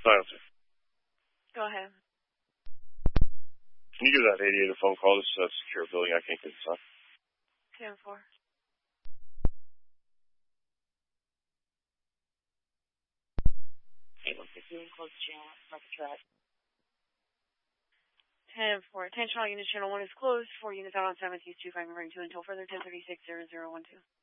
Silencer. Go ahead. Can you give that 88 a phone call? This is a secure building. I can't get this on. 10-4. Hey, look, if you're in close channel, mark the track. 10-4. Attention all units, channel 1 is closed. 4 units out on 7th, use 25 referring to until further 1036-0012.